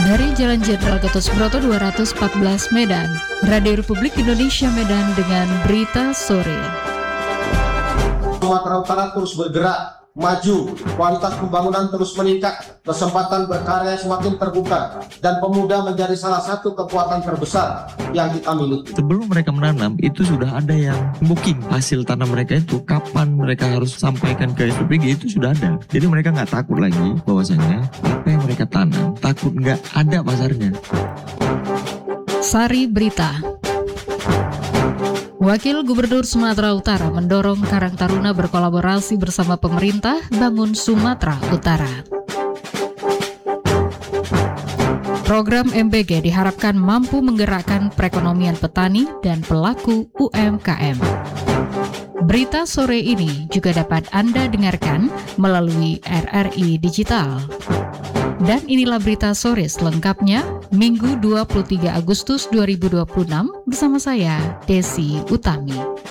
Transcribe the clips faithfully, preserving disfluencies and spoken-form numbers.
Dari Jalan Jenderal Gatot Subroto dua ratus empat belas Medan, Radio Republik Indonesia Medan dengan berita sore. Sumatera Utara terus bergerak maju, kualitas pembangunan terus meningkat, kesempatan berkarya semakin terbuka, dan pemuda menjadi salah satu kekuatan terbesar yang kita miliki. Sebelum mereka menanam, itu sudah ada yang booking hasil tanam mereka itu, kapan mereka harus sampaikan ke S P P G itu sudah ada. Jadi mereka nggak takut lagi bahwasanya apa yang mereka tanam, takut nggak ada pasarnya. Sari Berita. Wakil Gubernur Sumatera Utara mendorong Karang Taruna berkolaborasi bersama pemerintah bangun Sumatera Utara. Program M B G diharapkan mampu menggerakkan perekonomian petani dan pelaku U M K M. Berita sore ini juga dapat Anda dengarkan melalui R R I Digital. Dan inilah berita sore selengkapnya, Minggu dua puluh tiga Agustus dua ribu dua puluh enam, bersama saya, Desi Utami.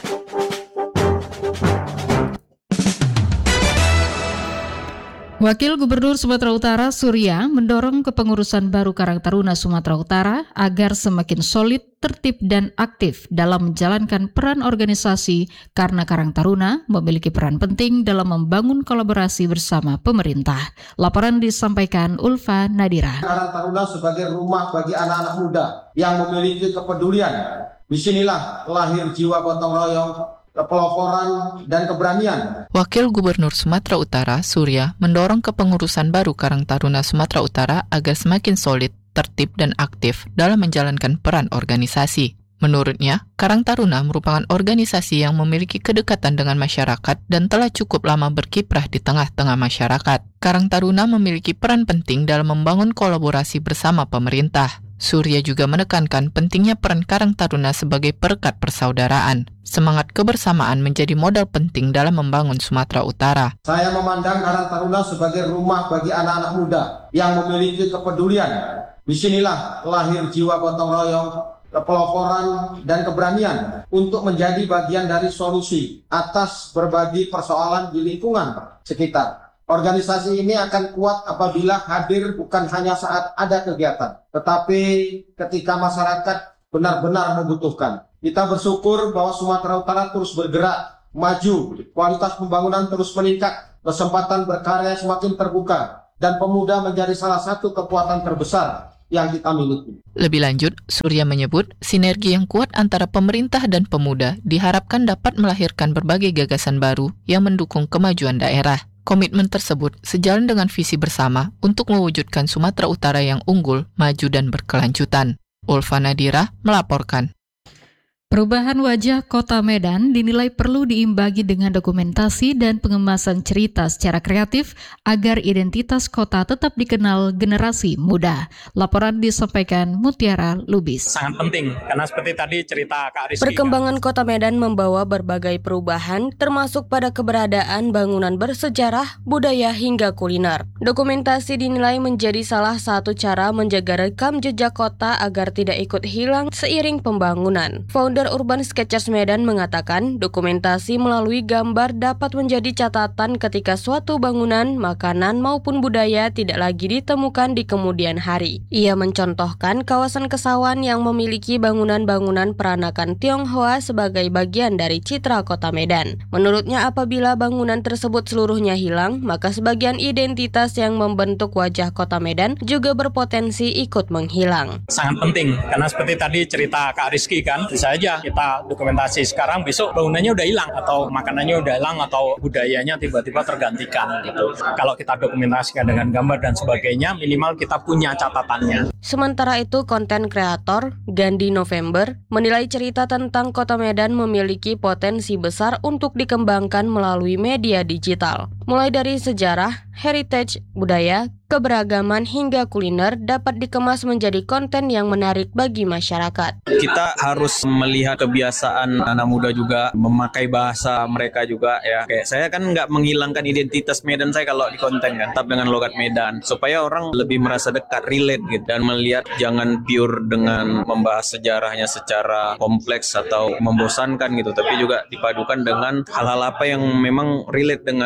Wakil Gubernur Sumatera Utara Surya mendorong kepengurusan baru Karang Taruna Sumatera Utara agar semakin solid, tertib, dan aktif dalam menjalankan peran organisasi karena Karang Taruna memiliki peran penting dalam membangun kolaborasi bersama pemerintah. Laporan disampaikan Ulfa Nadira. Karang Taruna sebagai rumah bagi anak-anak muda yang memiliki kepedulian. Disinilah lahir jiwa gotong royong, kepeloporan, dan keberanian. Wakil Gubernur Sumatera Utara, Surya, mendorong kepengurusan baru Karang Taruna Sumatera Utara agar semakin solid, tertib, dan aktif dalam menjalankan peran organisasi. Menurutnya, Karang Taruna merupakan organisasi yang memiliki kedekatan dengan masyarakat dan telah cukup lama berkiprah di tengah-tengah masyarakat. Karang Taruna memiliki peran penting dalam membangun kolaborasi bersama pemerintah. Surya juga menekankan pentingnya peran Karang Taruna sebagai perekat persaudaraan. Semangat kebersamaan menjadi modal penting dalam membangun Sumatera Utara. Saya memandang Karang Taruna sebagai rumah bagi anak-anak muda yang memiliki kepedulian. Disinilah lahir jiwa gotong royong, kepeloporan, dan keberanian untuk menjadi bagian dari solusi atas berbagai persoalan di lingkungan sekitar. Organisasi ini akan kuat apabila hadir bukan hanya saat ada kegiatan, tetapi ketika masyarakat benar-benar membutuhkan. Kita bersyukur bahwa Sumatera Utara terus bergerak maju, kualitas pembangunan terus meningkat, kesempatan berkarya semakin terbuka, dan pemuda menjadi salah satu kekuatan terbesar yang kita miliki. Lebih lanjut, Surya menyebut sinergi yang kuat antara pemerintah dan pemuda diharapkan dapat melahirkan berbagai gagasan baru yang mendukung kemajuan daerah. Komitmen tersebut sejalan dengan visi bersama untuk mewujudkan Sumatera Utara yang unggul, maju, dan berkelanjutan. Ulfa Nadira melaporkan. Perubahan wajah Kota Medan dinilai perlu diimbangi dengan dokumentasi dan pengemasan cerita secara kreatif agar identitas kota tetap dikenal generasi muda. Laporan disampaikan Mutiara Lubis. Sangat penting, karena seperti tadi cerita Kak Rizky. Perkembangan Kota Medan membawa berbagai perubahan, termasuk pada keberadaan bangunan bersejarah, budaya, hingga kuliner. Dokumentasi dinilai menjadi salah satu cara menjaga rekam jejak kota agar tidak ikut hilang seiring pembangunan. Founder Urban Sketchers Medan mengatakan dokumentasi melalui gambar dapat menjadi catatan ketika suatu bangunan, makanan maupun budaya tidak lagi ditemukan di kemudian hari. Ia mencontohkan kawasan Kesawan yang memiliki bangunan-bangunan peranakan Tionghoa sebagai bagian dari citra Kota Medan. Menurutnya apabila bangunan tersebut seluruhnya hilang, maka sebagian identitas yang membentuk wajah Kota Medan juga berpotensi ikut menghilang. Sangat penting, karena seperti tadi cerita Kak Rizky kan, bisa aja kita dokumentasi sekarang, besok bangunannya udah hilang atau makanannya udah hilang atau budayanya tiba-tiba tergantikan gitu. Kalau kita dokumentasikan dengan gambar dan sebagainya, minimal kita punya catatannya. Sementara itu, konten kreator Gandhi November menilai cerita tentang Kota Medan memiliki potensi besar untuk dikembangkan melalui media digital. Mulai dari sejarah, heritage, budaya, keberagaman hingga kuliner dapat dikemas menjadi konten yang menarik bagi masyarakat. Kita harus melihat kebiasaan anak muda juga, memakai bahasa mereka juga ya. Kayak saya kan nggak menghilangkan identitas Medan saya kalau di konten kan, tetap dengan logat Medan supaya orang lebih merasa dekat, relate gitu, dan melihat jangan pure dengan membahas sejarahnya secara kompleks atau membosankan gitu, tapi juga dipadukan dengan hal-hal apa yang memang relate dengan anak-anak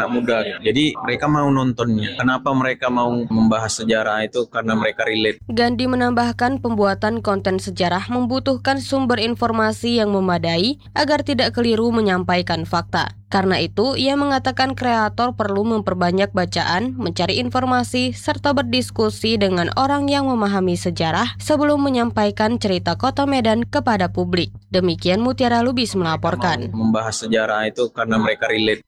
anak muda gitu. Jadi mereka mau nontonnya. Kenapa mereka mau membahas sejarah itu? Karena mereka relate. Gandhi menambahkan pembuatan konten sejarah membutuhkan sumber informasi yang memadai agar tidak keliru menyampaikan fakta. Karena itu, ia mengatakan kreator perlu memperbanyak bacaan, mencari informasi, serta berdiskusi dengan orang yang memahami sejarah sebelum menyampaikan cerita Kota Medan kepada publik. Demikian Mutiara Lubis melaporkan. Membahas sejarah itu karena mereka relate.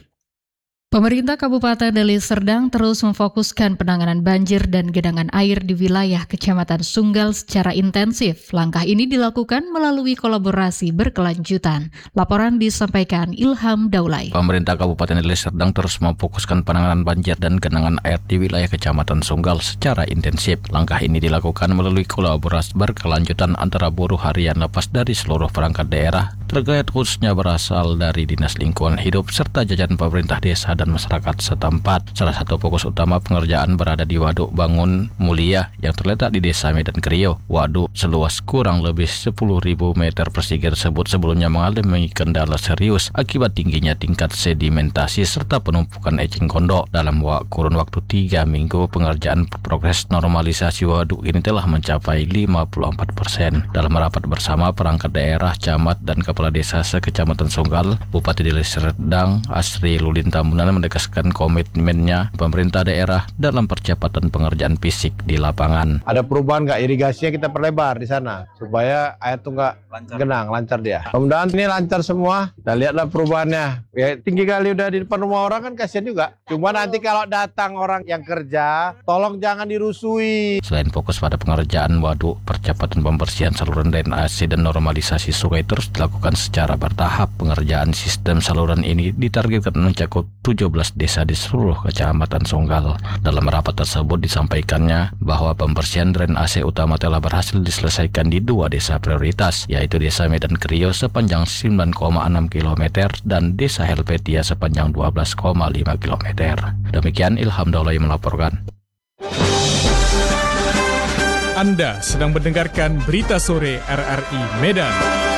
Pemerintah Kabupaten Deli Serdang terus memfokuskan penanganan banjir dan genangan air di wilayah Kecamatan Sunggal secara intensif. Langkah ini dilakukan melalui kolaborasi berkelanjutan. Laporan disampaikan Ilham Daulay. Pemerintah Kabupaten Deli Serdang terus memfokuskan penanganan banjir dan genangan air di wilayah Kecamatan Sunggal secara intensif. Langkah ini dilakukan melalui kolaborasi berkelanjutan antara buruh harian lepas dari seluruh perangkat daerah, terkait khususnya berasal dari Dinas Lingkungan Hidup serta jajaran pemerintah desa dan masyarakat setempat. Salah satu fokus utama pengerjaan berada di Waduk Bangun Mulia yang terletak di Desa Medan Krio. Waduk seluas kurang lebih sepuluh ribu meter persegi tersebut sebelumnya mengalami kendala serius akibat tingginya tingkat sedimentasi serta penumpukan eceng gondok. Dalam kurun waktu tiga minggu, pengerjaan progres normalisasi waduk ini telah mencapai lima puluh empat persen. Dalam rapat bersama perangkat daerah, camat, dan kepala desa se-Kecamatan Sunggal, Bupati Deli Serdang Asri Lulin Tambunan menegaskan komitmennya pemerintah daerah dalam percepatan pengerjaan fisik di lapangan. Ada perubahan nggak? Irigasinya kita perlebar di sana supaya air tuh nggak genang, lancar dia. Mudah-mudahan ini lancar semua. Kita lihatlah perubahannya. Ya, tinggi kali udah di depan rumah orang kan kasihan juga. Cuma nanti kalau datang orang yang kerja, tolong jangan dirusui. Selain fokus pada pengerjaan waduk, percepatan pembersihan saluran drainase dan normalisasi sungai terus dilakukan secara bertahap. Pengerjaan sistem saluran ini ditargetkan mencakup tujuh belas desa di seluruh Kecamatan Sunggal. Dalam rapat tersebut disampaikannya bahwa pembersihan drainase utama telah berhasil diselesaikan di dua desa prioritas, yaitu Desa Medan Krio sepanjang sembilan koma enam kilometer dan Desa Helvetia sepanjang dua belas koma lima kilometer. Demikian Ilham Daulay melaporkan. Anda sedang mendengarkan Berita Sore R R I Medan.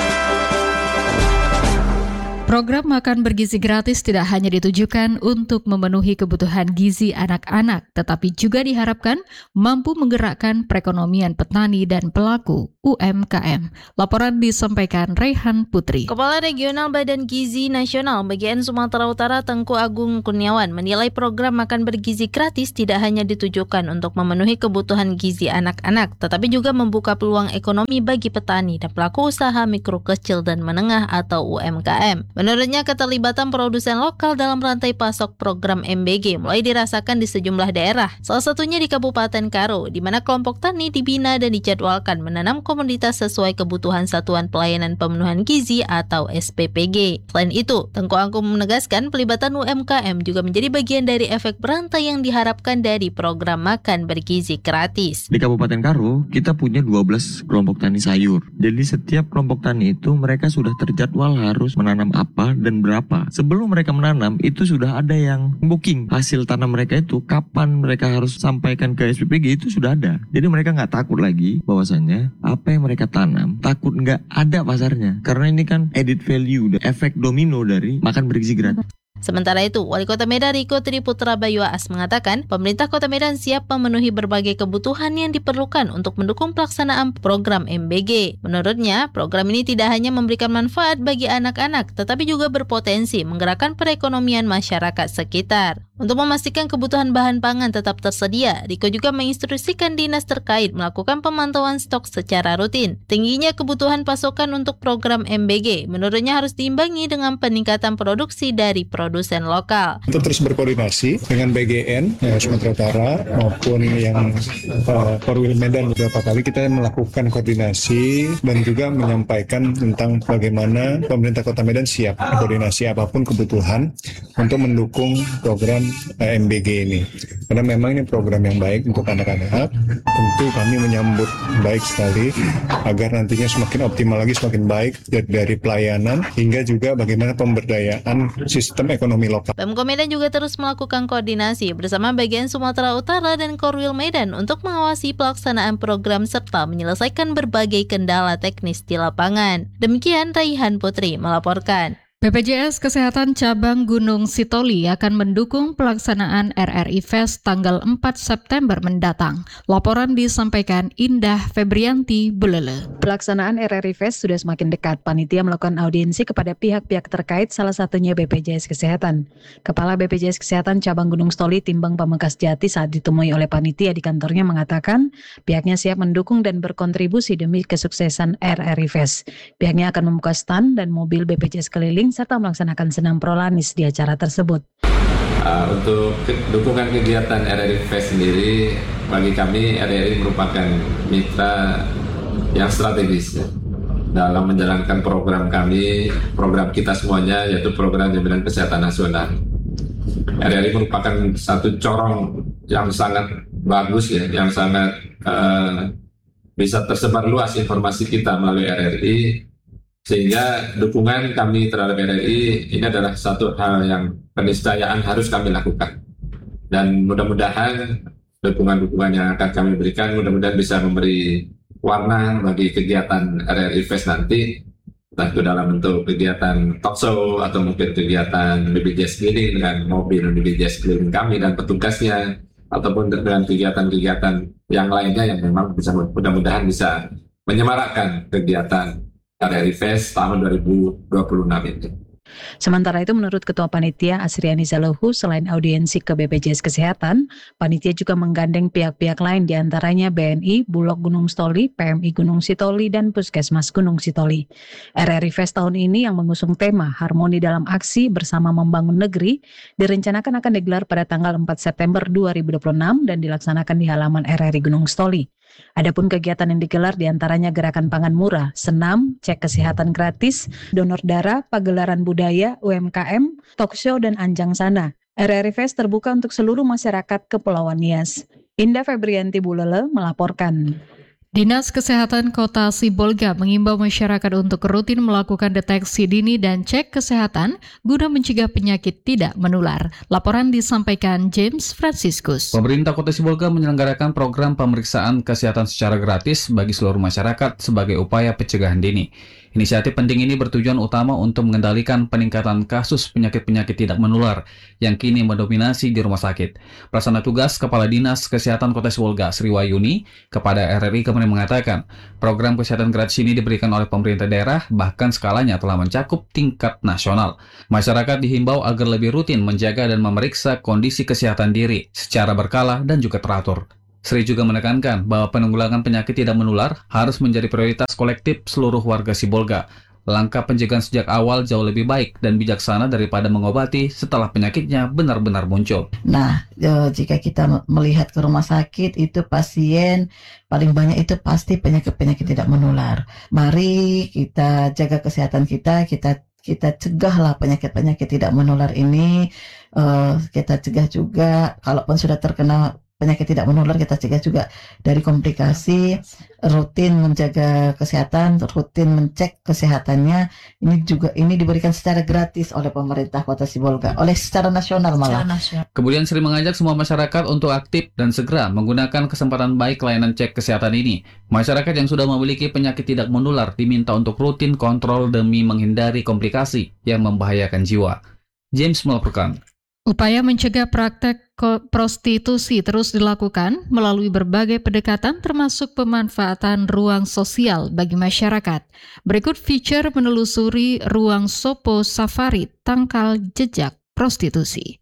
Program makan bergizi gratis tidak hanya ditujukan untuk memenuhi kebutuhan gizi anak-anak, tetapi juga diharapkan mampu menggerakkan perekonomian petani dan pelaku U M K M. Laporan disampaikan Rehan Putri. Kepala Regional Badan Gizi Nasional bagian Sumatera Utara Tengku Agung Kurniawan menilai program makan bergizi gratis tidak hanya ditujukan untuk memenuhi kebutuhan gizi anak-anak, tetapi juga membuka peluang ekonomi bagi petani dan pelaku usaha mikro kecil dan menengah atau U M K M. Menurutnya, keterlibatan produsen lokal dalam rantai pasok program M B G mulai dirasakan di sejumlah daerah, salah satunya di Kabupaten Karo, di mana kelompok tani dibina dan dijadwalkan menanam komoditas sesuai kebutuhan Satuan Pelayanan Pemenuhan Gizi atau S P P G. Selain itu, Tengku Agung menegaskan pelibatan U M K M juga menjadi bagian dari efek berantai yang diharapkan dari program makan bergizi gratis. Di Kabupaten Karo, kita punya dua belas kelompok tani sayur. Jadi setiap kelompok tani itu mereka sudah terjadwal harus menanam apa dan berapa. Sebelum mereka menanam, itu sudah ada yang booking hasil tanam mereka itu, kapan mereka harus sampaikan ke S P P G itu sudah ada. Jadi mereka nggak takut lagi bahwasannya apa yang mereka tanam takut nggak ada pasarnya. Karena ini kan added value, efek domino dari makan bergizi gratis. Sementara itu, Wali Kota Medan Riko Triputra Bayu Aas mengatakan, pemerintah Kota Medan siap memenuhi berbagai kebutuhan yang diperlukan untuk mendukung pelaksanaan program M B G. Menurutnya, program ini tidak hanya memberikan manfaat bagi anak-anak, tetapi juga berpotensi menggerakkan perekonomian masyarakat sekitar. Untuk memastikan kebutuhan bahan pangan tetap tersedia, Riko juga menginstruksikan dinas terkait melakukan pemantauan stok secara rutin. Tingginya kebutuhan pasokan untuk program M B G, menurutnya harus diimbangi dengan peningkatan produksi dari produsen lokal. Kita terus berkoordinasi dengan B G N ya, Sumatera Utara maupun yang uh, Korwil Medan. Beberapa kali kita melakukan koordinasi dan juga menyampaikan tentang bagaimana pemerintah Kota Medan siap koordinasi apapun kebutuhan untuk mendukung program M B G ini. Karena memang ini program yang baik untuk anak-anak. Tentu kami menyambut baik sekali agar nantinya semakin optimal lagi, semakin baik dari pelayanan hingga juga bagaimana pemberdayaan sistem ekonomi lokal. Pemko Medan juga terus melakukan koordinasi bersama bagian Sumatera Utara dan Korwil Medan untuk mengawasi pelaksanaan program serta menyelesaikan berbagai kendala teknis di lapangan. Demikian Raihan Putri melaporkan. B P J S Kesehatan Cabang Gunung Sitoli akan mendukung pelaksanaan R R I Fest tanggal empat September mendatang. Laporan disampaikan Indah Febrianti Bulele. Pelaksanaan R R I Fest sudah semakin dekat. Panitia melakukan audiensi kepada pihak-pihak terkait, salah satunya B P J S Kesehatan. Kepala B P J S Kesehatan Cabang Gunung Sitoli Timbang Pamengkas Jati saat ditemui oleh panitia di kantornya mengatakan pihaknya siap mendukung dan berkontribusi demi kesuksesan R R I Fest. Pihaknya akan membuka stand dan mobil B P J S keliling serta melaksanakan senam prolanis di acara tersebut. Uh, untuk ke- dukungan kegiatan R R I Fest sendiri, bagi kami R R I merupakan mitra yang strategis ya, dalam menjalankan program kami, program kita semuanya, yaitu program jaminan kesehatan nasional. R R I merupakan satu corong yang sangat bagus ya, yang sangat uh, bisa tersebar luas informasi kita melalui R R I. Sehingga dukungan kami terhadap R R I ini adalah satu hal yang keniscayaan harus kami lakukan. Dan mudah-mudahan dukungan-dukungan yang akan kami berikan mudah-mudahan bisa memberi warna bagi kegiatan R R I Fest nanti, entah itu dalam bentuk kegiatan talk show atau mungkin kegiatan B P J S keliling dengan mobil B P J S keliling kami dan petugasnya, ataupun dengan kegiatan-kegiatan yang lainnya yang memang bisa mudah-mudahan bisa menyemarakkan kegiatan R R I Fest tahun dua ribu dua puluh enam ini. Sementara itu, menurut Ketua Panitia Asriani Zalohu, selain audiensi ke B P J S Kesehatan, panitia juga menggandeng pihak-pihak lain diantaranya B N I, Bulog Gunung Sitoli, P M I Gunung Sitoli, dan Puskesmas Gunung Sitoli. R R I Fest tahun ini yang mengusung tema Harmoni dalam Aksi Bersama Membangun Negeri direncanakan akan digelar pada tanggal empat September dua ribu dua puluh enam dan dilaksanakan di halaman R R I Gunung Sitoli. Adapun kegiatan yang digelar diantaranya gerakan pangan murah, senam, cek kesehatan gratis, donor darah, pagelaran budaya, U M K M, talk show, dan anjang sana. R R I Fest terbuka untuk seluruh masyarakat Kepulauan Nias. Indah Febrianti Bulele melaporkan. Dinas Kesehatan Kota Sibolga mengimbau masyarakat untuk rutin melakukan deteksi dini dan cek kesehatan guna mencegah penyakit tidak menular. Laporan disampaikan James Franciscus. Pemerintah Kota Sibolga menyelenggarakan program pemeriksaan kesehatan secara gratis bagi seluruh masyarakat sebagai upaya pencegahan dini. Inisiatif penting ini bertujuan utama untuk mengendalikan peningkatan kasus penyakit-penyakit tidak menular yang kini mendominasi di rumah sakit. Pelaksana tugas Kepala Dinas Kesehatan Kota Sibolga, Sri Wayuni, kepada R R I kemudian mengatakan, program kesehatan gratis ini diberikan oleh pemerintah daerah, bahkan skalanya telah mencakup tingkat nasional. Masyarakat dihimbau agar lebih rutin menjaga dan memeriksa kondisi kesehatan diri secara berkala dan juga teratur. Sri juga menekankan bahwa penanggulangan penyakit tidak menular harus menjadi prioritas kolektif seluruh warga Sibolga. Langkah pencegahan sejak awal jauh lebih baik dan bijaksana daripada mengobati setelah penyakitnya benar-benar muncul. Nah, e, jika kita melihat ke rumah sakit, itu pasien paling banyak itu pasti penyakit-penyakit tidak menular. Mari kita jaga kesehatan kita, kita kita cegahlah penyakit-penyakit tidak menular ini. E, kita cegah juga, kalaupun sudah terkena penyakit tidak menular, kita cegah juga dari komplikasi, rutin menjaga kesehatan, rutin mencek kesehatannya. Ini juga ini diberikan secara gratis oleh pemerintah Kota Sibolga, oleh secara nasional malah. Kemudian Sri mengajak semua masyarakat untuk aktif dan segera menggunakan kesempatan baik layanan cek kesehatan ini. Masyarakat yang sudah memiliki penyakit tidak menular diminta untuk rutin kontrol demi menghindari komplikasi yang membahayakan jiwa. James melaporkan. Upaya mencegah praktek prostitusi terus dilakukan melalui berbagai pendekatan termasuk pemanfaatan ruang sosial bagi masyarakat. Berikut feature menelusuri ruang Sopo Safari tangkal jejak prostitusi.